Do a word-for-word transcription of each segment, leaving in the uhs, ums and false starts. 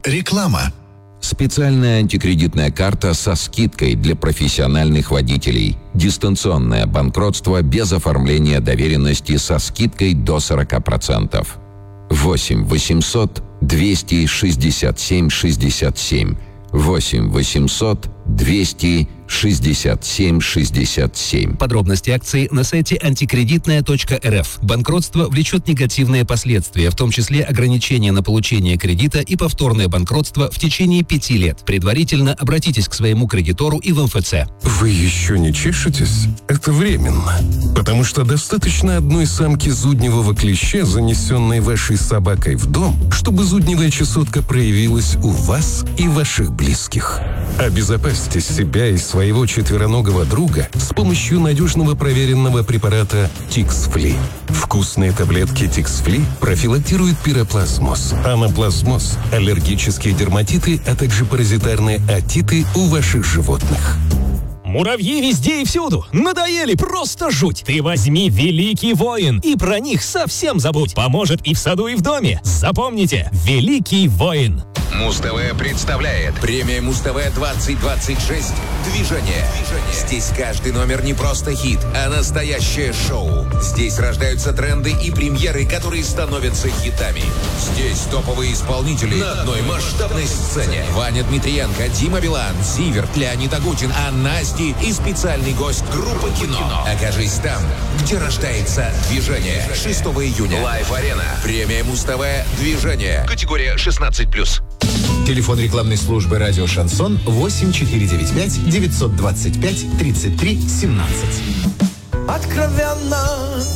Реклама. Специальная антикредитная карта со скидкой для профессиональных водителей. Дистанционное банкротство без оформления доверенности со скидкой до сорок процентов. восемь восемьсот двести шестьдесят семь шестьдесят семь. восемь восемьсот двести шестьдесят семь шестьдесят семь. Подробности акции на сайте антикредитная точка эр эф. Банкротство влечет негативные последствия, в том числе ограничения на получение кредита и повторное банкротство в течение пяти лет. Предварительно обратитесь к своему кредитору и в эм эф цэ. Вы еще не чешетесь? Это временно. Потому что достаточно одной самки зудневого клеща, занесенной вашей собакой в дом, чтобы зудневая чесотка проявилась у вас и ваших близких. Обезопасьте себя и своего четвероногого друга с помощью надежного проверенного препарата Тикс-Фли. Вкусные таблетки Тикс-Фли профилактируют пироплазмоз, анаплазмоз, аллергические дерматиты, а также паразитарные отиты у ваших животных. Муравьи везде и всюду. Надоели, просто жуть. Ты возьми Великий Воин и про них совсем забудь. Поможет и в саду, и в доме. Запомните, Великий Воин. Муз-ТВ представляет премия Муз-ТВ двадцать двадцать шесть «Движение». Здесь каждый номер не просто хит, а настоящее шоу. Здесь рождаются тренды и премьеры, которые становятся хитами. Здесь топовые исполнители на одной масштабной сцене. Ваня Дмитриенко, Дима Билан, Зиверт, Леонид Агутин, Анна Асти и специальный гость группы «Кино». Окажись там, где рождается «Движение». шестого июня. Лайв-арена. Премия Муз-ТВ «Движение». Категория шестнадцать плюс. Телефон рекламной службы «Радио Шансон» восемь четыре девять пять девятьсот двадцать пять тридцать три семнадцать. Откровенно,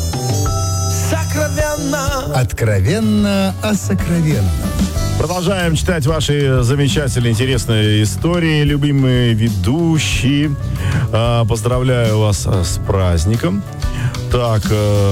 сокровенно. Откровенно о сокровенном. Продолжаем читать ваши замечательные, интересные истории, любимые ведущие. Поздравляю вас с праздником. Так,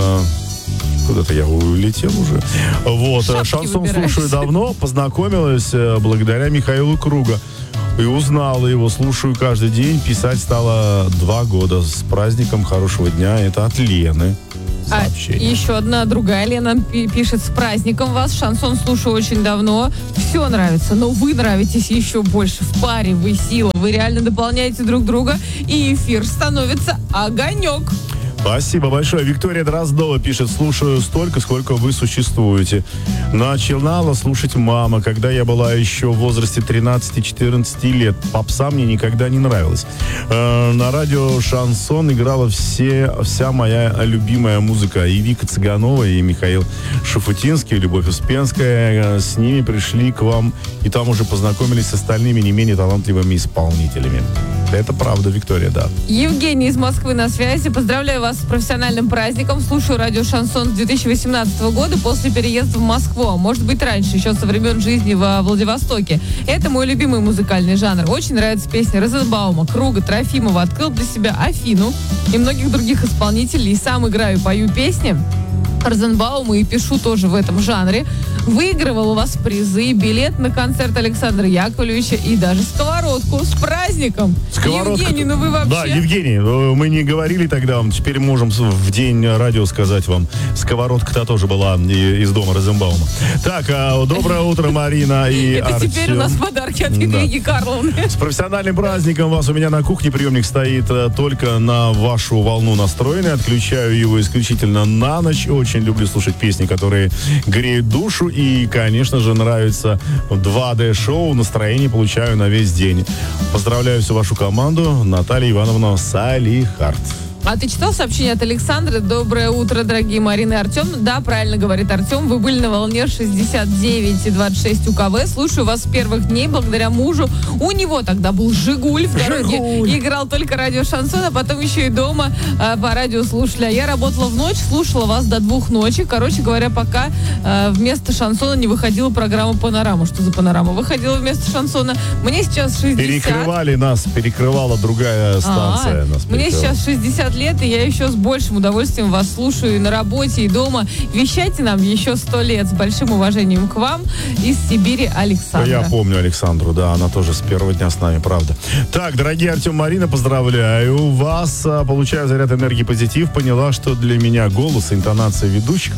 куда-то я улетел уже. Вот, Шапки шансон выбираешь. слушаю давно, познакомилась благодаря Михаилу Круга. И узнала его, слушаю каждый день. Писать стало два года. С праздником, хорошего дня. Это от Лены. А Сообщение. еще одна другая Лена пи- пишет: с праздником вас, шансон слушаю очень давно, все нравится, но вы нравитесь еще больше, в паре вы сила, вы реально дополняете друг друга, и эфир становится огонек. Спасибо большое. Виктория Дроздова пишет: слушаю столько, сколько вы существуете. Начинала слушать мама, когда я была еще в возрасте тринадцати-четырнадцати лет. Попса мне никогда не нравилась. Э, на радио Шансон играла все, вся моя любимая музыка. И Вика Цыганова, и Михаил Шафутинский, и Любовь Успенская. С ними пришли к вам, и там уже познакомились с остальными не менее талантливыми исполнителями. Это правда, Виктория, да. Евгений из Москвы на связи. Поздравляю вас с профессиональным праздником. Слушаю радио Шансон с две тысячи восемнадцатого года после переезда в Москву. А может быть, раньше, еще со времен жизни во Владивостоке. Это мой любимый музыкальный жанр. Очень нравятся песни Розенбаума, Круга, Трофимова. Открыл для себя Афину и многих других исполнителей. И сам играю и пою песни Розенбаума и пишу тоже в этом жанре. Выигрывал у вас призы, билет на концерт Александра Яковлевича и даже сковородку. С праздником! Сковородка. Евгений, ну вы вообще... Да, Евгений, мы не говорили тогда вам, теперь можем в день радио сказать вам. Сковородка-то тоже была из дома Розенбаума. Так, а, доброе утро, Марина и Это Артем. теперь у нас подарки от Евгении Да. Карловны. С профессиональным праздником вас. У меня на кухне приемник стоит э, только на вашу волну настроенный. Отключаю его исключительно на ночь. Очень люблю слушать песни, которые греют душу. И, конечно же, нравится два дэ-шоу. Настроение получаю на весь день. Поздравляю всю вашу команду. Наталья Ивановна Салихард. А ты читал сообщение от Александра? Доброе утро, дорогие Марина и Артем. Да, правильно говорит Артем. Вы были на волне шестьдесят девять и двадцать шесть У К В. Слушаю вас с первых дней благодаря мужу. У него тогда был «Жигуль» в дороге. «Жигуль». Играл только радио Шансон, а потом еще и дома э, по радио слушали. А я работала в ночь, слушала вас до двух ночи. Короче говоря, пока э, вместо Шансона не выходила программа «Панорама». Что за «Панорама»? Выходила вместо Шансона. Мне сейчас шестьдесят. Перекрывали нас, перекрывала другая станция. А-а. Нас Мне перекрывала. сейчас шестьдесят лет, и я еще с большим удовольствием вас слушаю и на работе, и дома. Вещайте нам еще сто лет. С большим уважением к вам. Из Сибири Александра. Я помню Александру, да, она тоже с первого дня с нами, правда. Так, дорогие Артем, Марина, поздравляю вас. Получаю заряд энергии, позитив. Поняла, что для меня голос и интонация ведущих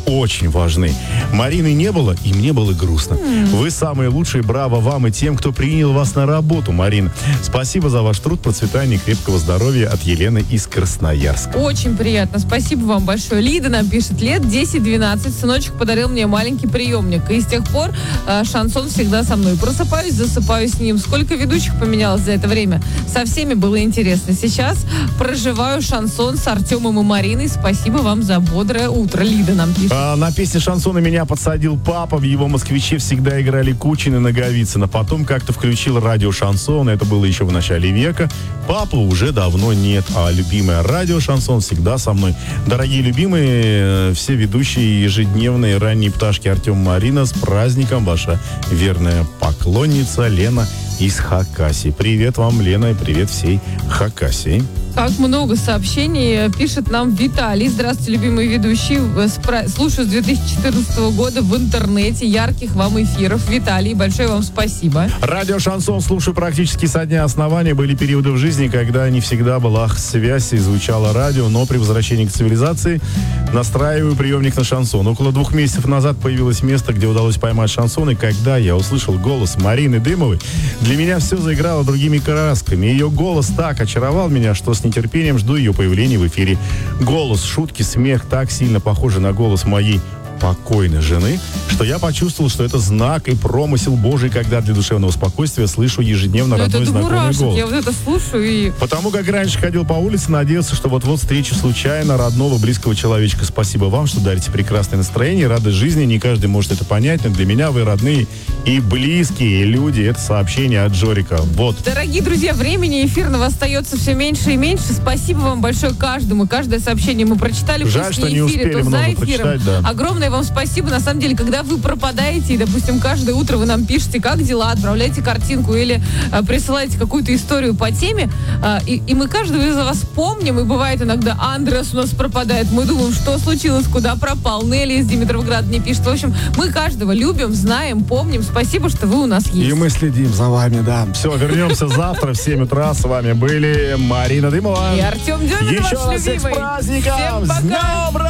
очень важны. Марины не было, и мне было грустно. Вы самые лучшие, браво вам и тем, кто принял вас на работу, Марина. Спасибо за ваш труд, процветания и крепкого здоровья от Елены из Красноярска. Очень приятно. Спасибо вам большое. Лида нам пишет: лет десять-двенадцать сыночек подарил мне маленький приемник. И с тех пор э, шансон всегда со мной. Просыпаюсь, засыпаю с ним. Сколько ведущих поменялось за это время? Со всеми было интересно. Сейчас проживаю шансон с Артемом и Мариной. Спасибо вам за бодрое утро. Лида нам пишет. А, на песне шансона меня подсадил папа. В его «Москвиче» всегда играли Кучин и Наговицына. Потом как-то включил радио шансон. Это было еще в начале века. Папы уже давно нет, а любимое радио шансон всегда со мной. Дорогие любимые, все ведущие ежедневные ранние пташки Артем, Марина, с праздником, ваша верная поклонница Лена из Хакасии. Привет вам, Лена, и привет всей Хакасии. Как много сообщений пишет нам Виталий. Здравствуйте, любимые ведущие. Спра- Слушаю с две тысячи четырнадцатого года в интернете. Ярких вам эфиров. Виталий, большое вам спасибо. Радио шансон слушаю практически со дня основания. Были периоды в жизни, когда не всегда была связь и звучало радио, но при возвращении к цивилизации настраиваю приемник на шансон. Около двух месяцев назад появилось место, где удалось поймать шансон, и когда я услышал голос Марины Дымовой, для меня все заиграло другими красками. Ее голос так очаровал меня, что с нетерпением жду ее появления в эфире. Голос, шутки, смех так сильно похожи на голос моей покойной жены, что я почувствовал, что это знак и промысел Божий, когда для душевного спокойствия слышу ежедневно Ну, родной это знакомый мурашек. голос. Я вот это слушаю и... Потому как раньше ходил по улице, надеялся, что вот-вот встречу случайно родного, близкого человечка. Спасибо вам, что дарите прекрасное настроение, радость жизни. Не каждый может это понять, но для меня вы родные и близкие люди. Это сообщение от Джорика. Вот. Дорогие друзья, времени эфирного остается все меньше и меньше. Спасибо вам большое каждому. Каждое сообщение мы прочитали. Жаль, пусть что не не эфире, успели то много за эфиром. прочитать, да. Огромное вам спасибо. На самом деле, когда вы пропадаете, и, допустим, каждое утро вы нам пишете, как дела, отправляете картинку или а, присылаете какую-то историю по теме, а, и, и мы каждого из вас помним, и бывает иногда Андрес у нас пропадает. Мы думаем, что случилось, куда пропал. Нелли из Димитровграда мне пишет. В общем, мы каждого любим, знаем, помним. Спасибо, что вы у нас есть. И мы следим за вами, да. Все, вернемся завтра в семь утра. С вами были Марина Дымова И Артем Демин, Еще ваш раз всех с любимый. праздником! Всем С пока! днем